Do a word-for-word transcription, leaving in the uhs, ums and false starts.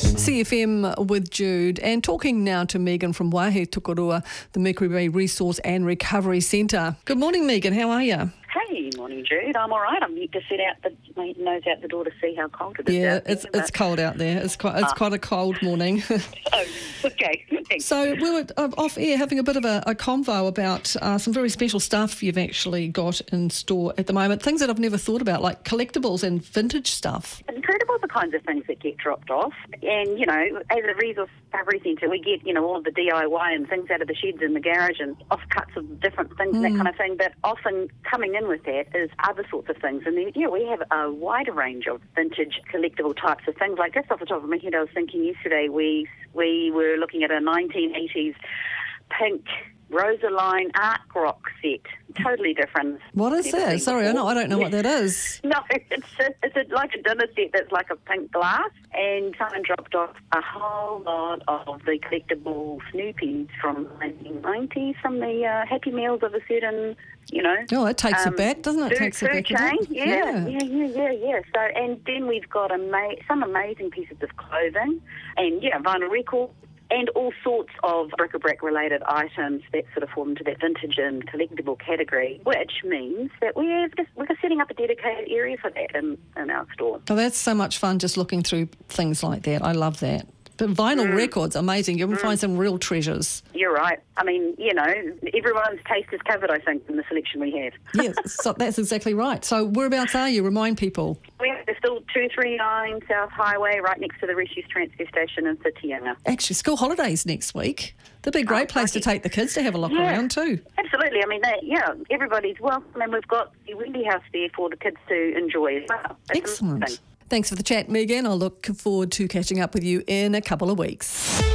C F M with Jude, and talking now to Megan from Waihe Tukurua, the Mercury Bay Resource and Recovery Centre. Good morning, Megan. How are you? Hey, morning, Jude. I'm all right. I'm yet to set out the my nose out the door to see how cold it is. Yeah, out there, it's it's cold out there. It's quite it's Ah. quite a cold morning. Oh, okay. Thanks. So we were uh, off air having a bit of a, a convo about uh, some very special stuff you've actually got in store at the moment. Things that I've never thought about, like collectibles and vintage stuff. Incredible the kinds of things that get dropped off. And, you know, as a resource recovery centre, we get, you know, all of the D I Y and things out of the sheds in the garage and offcuts of different things and that kind of thing. But often coming in with that is other sorts of things. And then, yeah, we have a wider range of vintage collectible types of things. Like just off the top of my head, I was thinking yesterday we we were looking at a nineteen eighties pink Rosaline art rock set. Totally different. What is Never that? seen Sorry, I before. know I don't know what that is. No, it's a, it's a, like a dinner set that's like a pink glass, and someone dropped off a whole lot of the collectible Snoopies from the nineteen nineties, from the uh, Happy Meals of a certain, you know. Oh, it takes um, it back, doesn't it? Food, takes it food back a chain, bit. yeah, yeah, yeah, yeah, yeah. So, and then we've got ama- some amazing pieces of clothing, and yeah, vinyl records, and all sorts of bric-a-brac related items that sort of fall into that vintage and collectible category, which means that we have just, we're setting up a dedicated area for that in, in our store. Oh, that's so much fun just looking through things like that. I love that. But vinyl Mm. records, amazing. You can find some real treasures. You're right. I mean, you know, everyone's taste is covered, I think, in the selection we have. Yes, so that's exactly right. So whereabouts are you? Remind people. We're still two three nine South Highway, right next to the Refuse Transfer Station in Whitianga. Actually, school holidays next week. That'd be a great Oh, place to crikey. take the kids to have a look Yeah. around too. Absolutely. I mean, they, yeah, everybody's welcome, and we've got the Wendy House there for the kids to enjoy as well. That's Excellent. amazing. Thanks for the chat, Megan. I'll look forward to catching up with you in a couple of weeks.